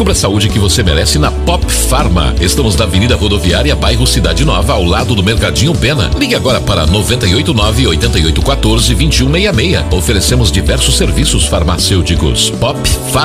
Descubra a saúde que você merece na Pop Pharma. Estamos na Avenida Rodoviária, bairro Cidade Nova, ao lado do Mercadinho Pena. Ligue agora para 989-8814-2166. Oferecemos diversos serviços farmacêuticos. Pop Pharma.